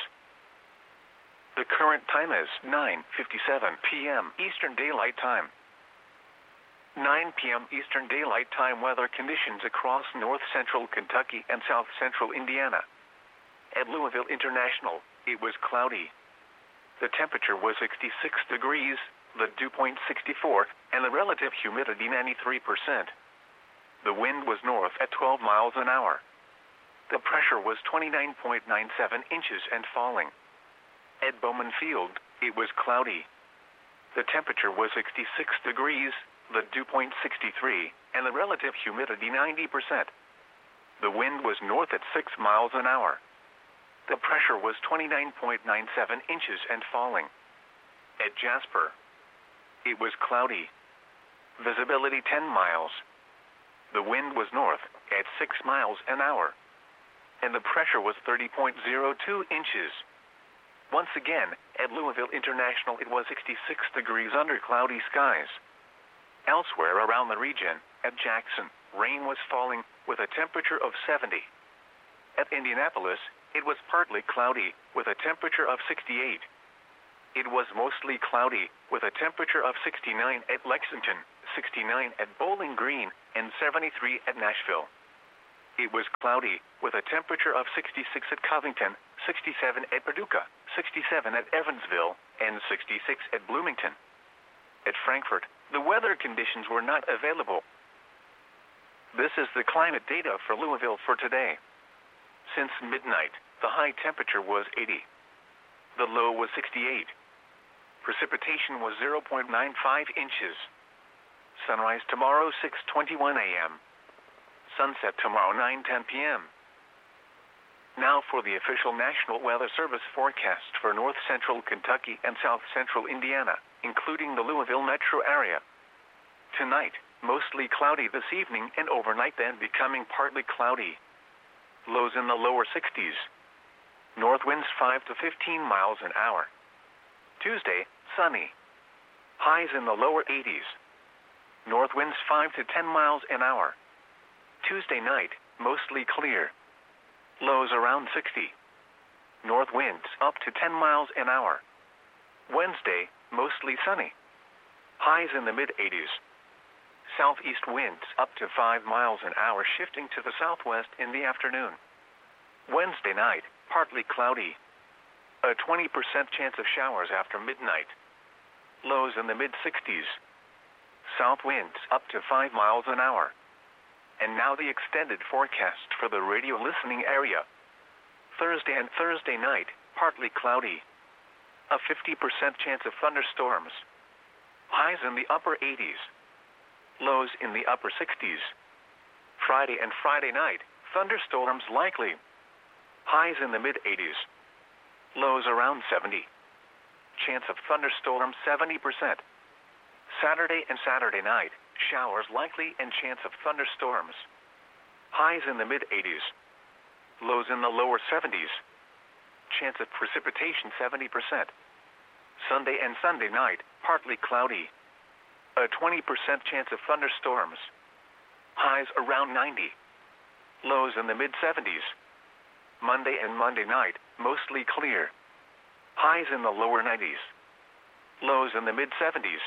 [SPEAKER 1] The current time is nine fifty-seven p m Eastern Daylight Time. nine p m Eastern Daylight Time weather conditions across north central Kentucky and south central Indiana. At Louisville International, it was cloudy. The temperature was sixty-six degrees, the dew point sixty-four, and the relative humidity ninety-three percent. The wind was north at twelve miles an hour. The pressure was twenty-nine point nine seven inches and falling. At Bowman Field, it was cloudy. The temperature was sixty-six degrees, the dew point sixty-three, and the relative humidity ninety percent. The wind was north at six miles an hour. The pressure was twenty-nine point nine seven inches and falling. At Jasper, it was cloudy. Visibility ten miles. The wind was north at six miles an hour. And the pressure was thirty point zero two inches. Once again, at Louisville International, it was sixty-six degrees under cloudy skies. Elsewhere around the region, at Jackson, rain was falling with a temperature of seventy. At Indianapolis, it was partly cloudy with a temperature of sixty-eight. it was mostly cloudy, with a temperature of sixty-nine at Lexington, sixty-nine at Bowling Green, and seventy-three at Nashville. It was cloudy, with a temperature of sixty-six at Covington, sixty-seven at Paducah, sixty-seven at Evansville, and sixty-six at Bloomington. At Frankfort, the weather conditions were not available. This is the climate data for Louisville for today. Since midnight, the high temperature was eighty. The low was sixty-eight. Precipitation was zero point nine five inches. Sunrise tomorrow six twenty-one a m Sunset tomorrow nine ten p m Now for the official National Weather Service forecast for north central Kentucky and south central Indiana, including the Louisville metro area. Tonight, mostly cloudy this evening and overnight, then becoming partly cloudy. Lows in the lower sixties. North winds five to fifteen miles an hour. Tuesday, sunny. Highs in the lower eighties. North winds five to ten miles an hour. Tuesday night, mostly clear. Lows around sixty. North winds up to ten miles an hour. Wednesday, mostly sunny. Highs in the mid eighties. Southeast winds up to five miles an hour, shifting to the southwest in the afternoon. Wednesday night, partly cloudy. A twenty percent chance of showers after midnight. Lows in the mid sixties. South winds up to five miles an hour. And now the extended forecast for the radio listening area. Thursday and Thursday night, partly cloudy. A fifty percent chance of thunderstorms. Highs in the upper eighties. Lows in the upper sixties. Friday and Friday night, thunderstorms likely. Highs in the mid eighties. Lows around seventy. Chance of thunderstorms seventy percent. Saturday and Saturday night, showers likely and chance of thunderstorms. Highs in the mid eighties. Lows in the lower seventies. Chance of precipitation seventy percent. Sunday and Sunday night, partly cloudy. A twenty percent chance of thunderstorms. Highs around ninety. Lows in the mid seventies. Monday and Monday night, mostly clear. Highs in the lower nineties. Lows in the mid seventies.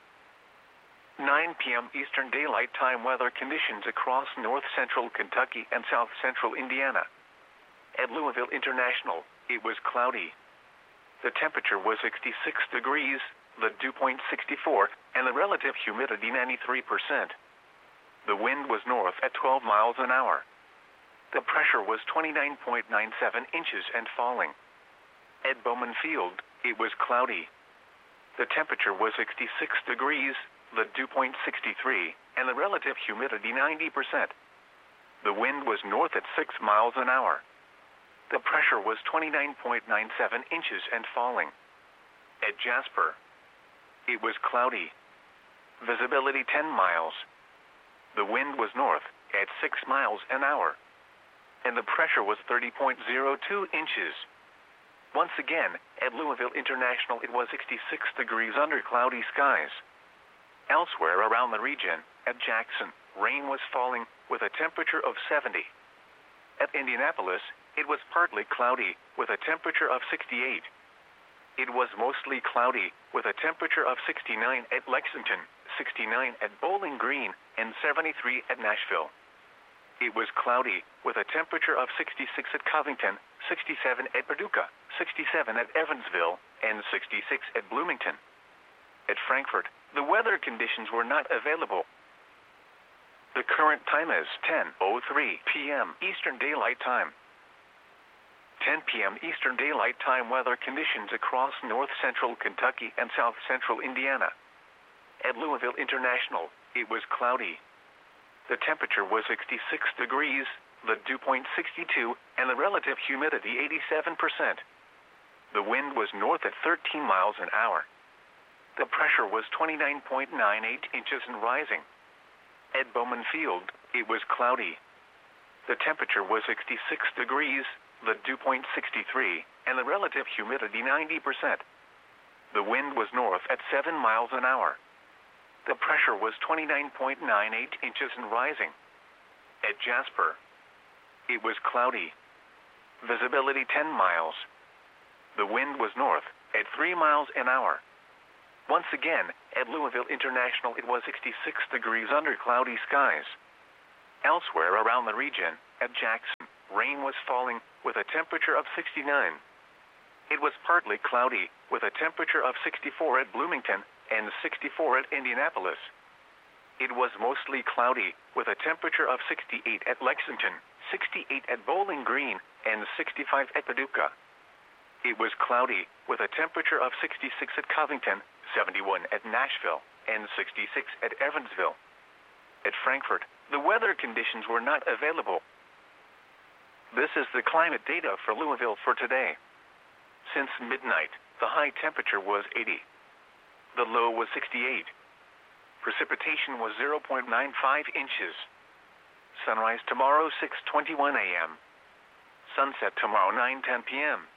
[SPEAKER 1] nine p m Eastern Daylight Time weather conditions across north central Kentucky and south central Indiana. At Louisville International, it was cloudy. The temperature was sixty-six degrees, the dew point sixty-four, and the relative humidity ninety-three percent. The wind was north at twelve miles an hour. The pressure was twenty-nine point nine seven inches and falling. At Bowman Field, it was cloudy. The temperature was sixty-six degrees, the dew point sixty-three, and the relative humidity ninety percent. The wind was north at six miles an hour. The pressure was twenty-nine point nine seven inches and falling. At Jasper, it was cloudy. Visibility ten miles. The wind was north at six miles an hour. And the pressure was thirty point zero two inches. Once again, at Louisville International, it was sixty-six degrees under cloudy skies. Elsewhere around the region, at Jackson, rain was falling with a temperature of seventy. At Indianapolis, it was partly cloudy with a temperature of sixty-eight. It was mostly cloudy with a temperature of sixty-nine at Lexington, sixty-nine at Bowling Green, and seventy-three at Nashville. It was cloudy with a temperature of sixty-six at Covington, sixty-seven at Paducah, sixty-seven at Evansville, and sixty-six at Bloomington. At Frankfort, the weather conditions were not available. The current time is ten oh three p m Eastern Daylight Time. ten p m Eastern Daylight Time weather conditions across north central Kentucky and south central Indiana. At Louisville International, it was cloudy. The temperature was sixty-six degrees, the dew point sixty-two, and the relative humidity eighty-seven percent. The wind was north at thirteen miles an hour. The pressure was twenty-nine point nine eight inches and rising. At Bowman Field, it was cloudy. The temperature was sixty-six degrees, the dew point sixty-three, and the relative humidity ninety percent. The wind was north at seven miles an hour. The pressure was twenty-nine point nine eight inches and rising. At Jasper, it was cloudy. Visibility ten miles. The wind was north at three miles an hour. Once again, at Louisville International it was sixty-six degrees under cloudy skies. Elsewhere around the region, at Jackson, rain was falling with a temperature of sixty-nine. It was partly cloudy with a temperature of sixty-four at Bloomington and sixty-four at Indianapolis. It was mostly cloudy with a temperature of sixty-eight at Lexington, sixty-eight at Bowling Green, and sixty-five at Paducah. It was cloudy with a temperature of sixty-six at Covington, seventy-one at Nashville, and sixty-six at Evansville. At Frankfort, the weather conditions were not available. This is the climate data for Louisville for today. Since midnight, the high temperature was eighty. The low was sixty-eight. Precipitation was zero point nine five inches. Sunrise tomorrow six twenty-one a m Sunset tomorrow nine ten p m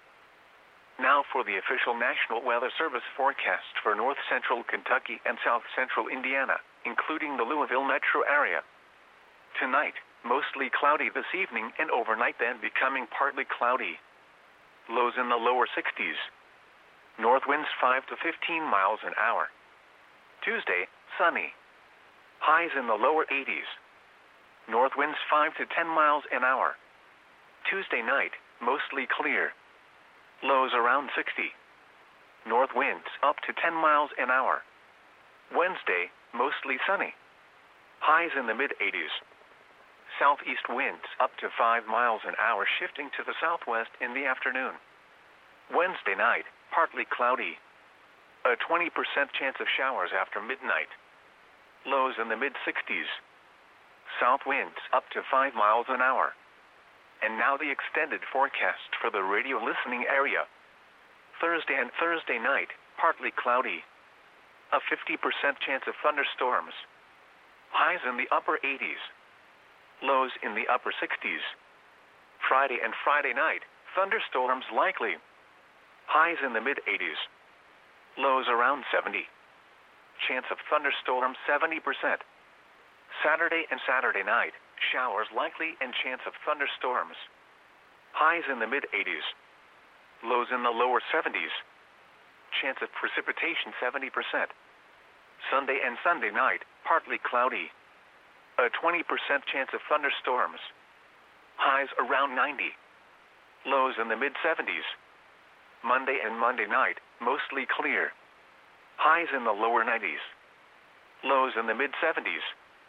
[SPEAKER 1] Now for the official National Weather Service forecast for north central Kentucky and south central Indiana, including the Louisville metro area. Tonight, mostly cloudy this evening and overnight, then becoming partly cloudy. Lows in the lower sixties. North winds five to fifteen miles an hour. Tuesday, sunny. Highs in the lower eighties. North winds five to ten miles an hour. Tuesday night, mostly clear. Lows around sixty. North winds up to ten miles an hour. Wednesday, mostly sunny. Highs in the mid eighties. Southeast winds up to five miles an hour, shifting to the southwest in the afternoon. Wednesday night, partly cloudy. A twenty percent chance of showers after midnight. Lows in the mid sixties. South winds up to five miles an hour. And now the extended forecast for the radio listening area. Thursday and Thursday night, partly cloudy. A fifty percent chance of thunderstorms. Highs in the upper eighties. Lows in the upper sixties. Friday and Friday night, thunderstorms likely. Highs in the mid eighties. Lows around seventy. Chance of thunderstorms seventy percent. Saturday and Saturday night, showers likely and chance of thunderstorms. Highs in the mid eighties. Lows in the lower seventies. Chance of precipitation seventy percent. Sunday and Sunday night, partly cloudy. A twenty percent chance of thunderstorms. Highs around ninety. Lows in the mid seventies. Monday and Monday night, mostly clear. Highs in the lower nineties. Lows in the mid seventies.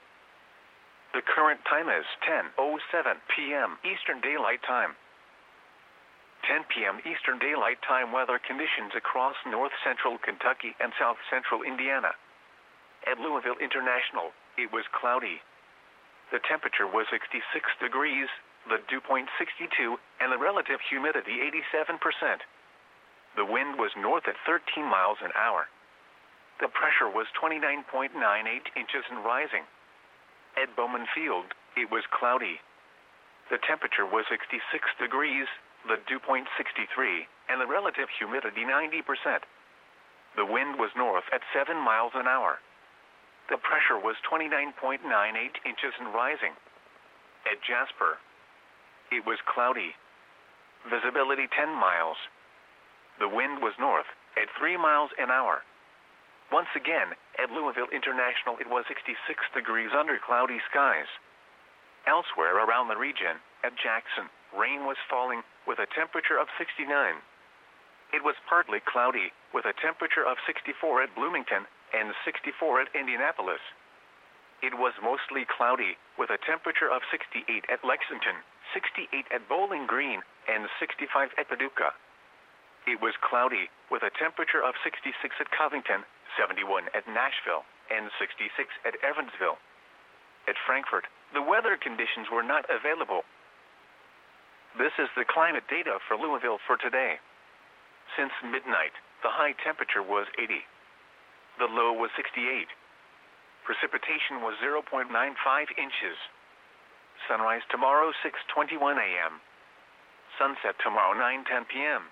[SPEAKER 1] The current time is ten oh seven p m Eastern Daylight Time. ten p m Eastern Daylight Time weather conditions across north central Kentucky and south central Indiana. At Louisville International, it was cloudy. The temperature was sixty-six degrees, the dew point sixty-two, and the relative humidity eighty-seven percent. The wind was north at thirteen miles an hour. The pressure was twenty-nine point nine eight inches and rising. At Bowman Field, it was cloudy. The temperature was sixty-six degrees, the dew point sixty-three, and the relative humidity ninety percent. The wind was north at seven miles an hour. The pressure was twenty-nine point nine eight inches and rising. At Jasper, it was cloudy. Visibility ten miles. The wind was north at three miles an hour. Once again, at Louisville International it was sixty-six degrees under cloudy skies. Elsewhere around the region, at Jackson, rain was falling with a temperature of sixty-nine. It was partly cloudy with a temperature of sixty-four at Bloomington and sixty-four at Indianapolis. It was mostly cloudy with a temperature of sixty-eight at Lexington, sixty-eight at Bowling Green, and sixty-five at Paducah. It was cloudy with a temperature of sixty-six at Covington, seventy-one at Nashville, and sixty-six at Evansville. At Frankfort, the weather conditions were not available. This is the climate data for Louisville for today. Since midnight, the high temperature was eighty. The low was sixty-eight. Precipitation was zero point nine five inches. Sunrise tomorrow six twenty-one a m Sunset tomorrow nine ten p m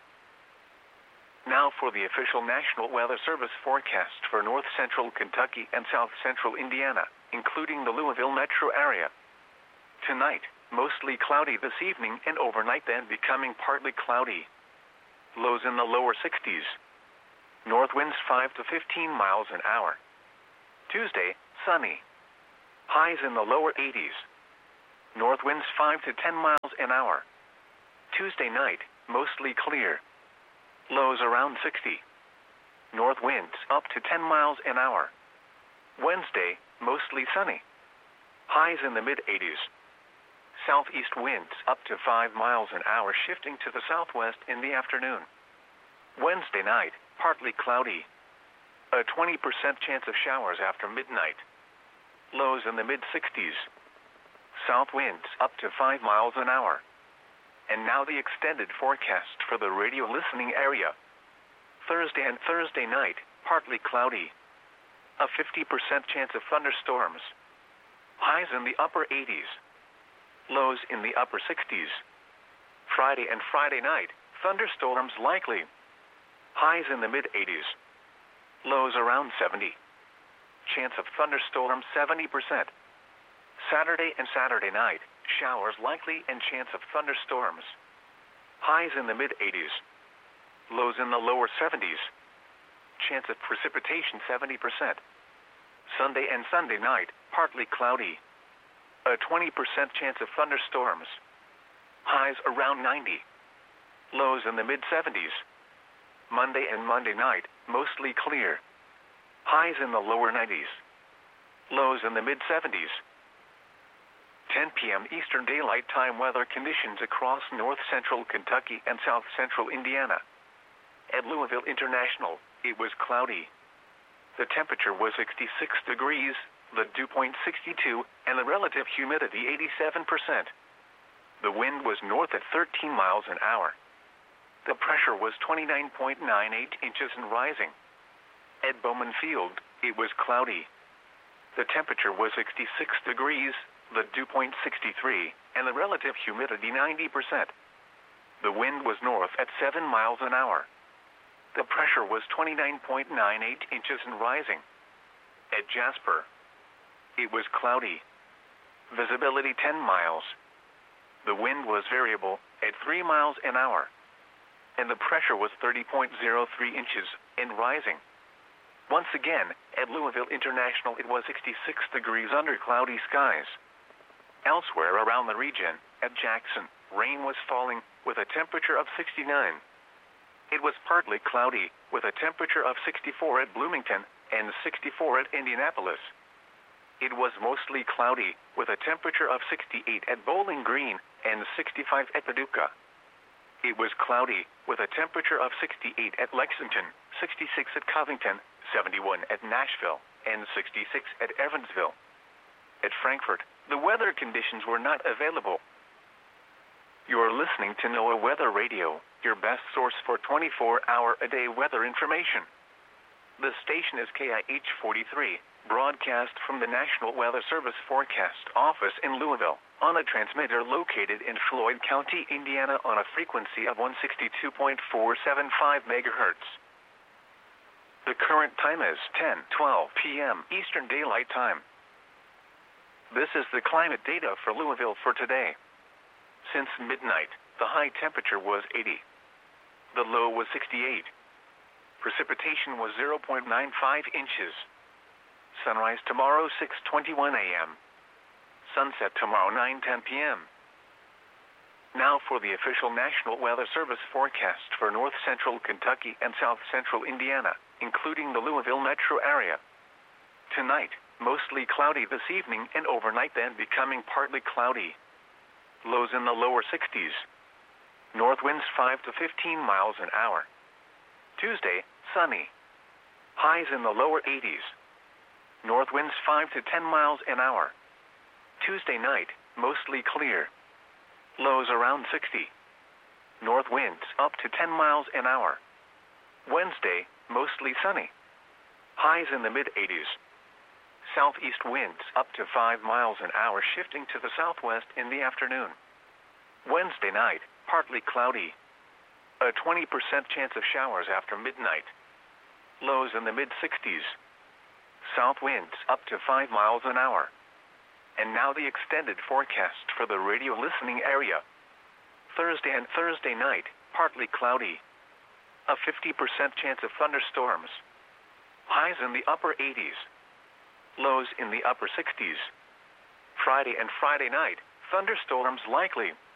[SPEAKER 1] Now for the official National Weather Service forecast for north central Kentucky and south central Indiana, including the Louisville metro area. Tonight, mostly cloudy this evening and overnight, then becoming partly cloudy. Lows in the lower sixties. North winds five to fifteen miles an hour. Tuesday, sunny. Highs in the lower eighties. North winds five to ten miles an hour. Tuesday night, mostly clear. Lows around sixty. North winds up to ten miles an hour. Wednesday, mostly sunny. Highs in the mid eighties. Southeast winds up to five miles an hour, shifting to the southwest in the afternoon. Wednesday night, partly cloudy. A twenty percent chance of showers after midnight. Lows in the mid sixties. South winds up to five miles an hour. And now the extended forecast for the radio listening area. Thursday and Thursday night, partly cloudy. A fifty percent chance of thunderstorms. Highs in the upper eighties. Lows in the upper sixties. Friday and Friday night, thunderstorms likely. Highs in the mid eighties. Lows around seventy. Chance of thunderstorms seventy percent. Saturday and Saturday night, showers likely and chance of thunderstorms. Highs in the mid eighties. Lows in the lower seventies. Chance of precipitation seventy percent. Sunday and Sunday night, partly cloudy. A twenty percent chance of thunderstorms. Highs around ninety. Lows in the mid seventies. Monday and Monday night, mostly clear. Highs in the lower nineties. Lows in the mid seventies. ten p.m. Eastern Daylight Time weather conditions across north central Kentucky and south central Indiana. At Louisville International, it was cloudy. The temperature was sixty-six degrees, the dew point sixty-two, and the relative humidity eighty-seven percent. The wind was north at thirteen miles an hour. The pressure was twenty-nine point nine eight inches and rising. At Bowman Field, it was cloudy. The temperature was sixty-six degrees, the dew point sixty-three, and the relative humidity ninety percent. The wind was north at seven miles an hour. The pressure was twenty-nine point nine eight inches and rising. At Jasper, it was cloudy. Visibility ten miles. The wind was variable at three miles an hour. And the pressure was thirty point zero three inches and rising. Once again, at Louisville International, it was sixty-six degrees under cloudy skies. Elsewhere around the region, at Jackson, rain was falling with a temperature of sixty-nine. It was partly cloudy with a temperature of sixty-four at Bloomington and sixty-four at Indianapolis. It was mostly cloudy with a temperature of sixty-eight at Bowling Green and sixty-five at Paducah. It was cloudy with a temperature of sixty-eight at Lexington, sixty-six at Covington, seventy-one at Nashville, and sixty-six at Evansville. At Frankfort, the weather conditions were not available. You are listening to NOAA Weather Radio, your best source for twenty-four hour a day weather information. The station is K I H forty-three, broadcast from the National Weather Service Forecast Office in Louisville, on a transmitter located in Floyd County, Indiana, on a frequency of one sixty-two point four seven five megahertz. The current time is ten twelve p.m. Eastern Daylight Time. This is the climate data for Louisville for today. Since midnight, the high temperature was eighty. The low was sixty-eight. Precipitation was zero point nine five inches. Sunrise tomorrow six twenty-one a.m. Sunset tomorrow nine ten p.m. Now for the official National Weather Service forecast for north central Kentucky and south central Indiana, including the Louisville metro area. Tonight, mostly cloudy this evening and overnight, then becoming partly cloudy. Lows in the lower sixties. North winds five to fifteen miles an hour. Tuesday, sunny. Highs in the lower eighties. North winds five to ten miles an hour. Tuesday night, mostly clear. Lows around sixty. North winds up to ten miles an hour. Wednesday, mostly sunny. Highs in the mid eighties. Southeast winds up to five miles an hour, shifting to the southwest in the afternoon. Wednesday night, partly cloudy. A twenty percent chance of showers after midnight. Lows in the mid sixties. South winds up to five miles an hour. And now the extended forecast for the radio listening area. Thursday and Thursday night, partly cloudy. A fifty percent chance of thunderstorms. Highs in the upper eighties. Lows in the upper sixties. Friday and Friday night, thunderstorms likely.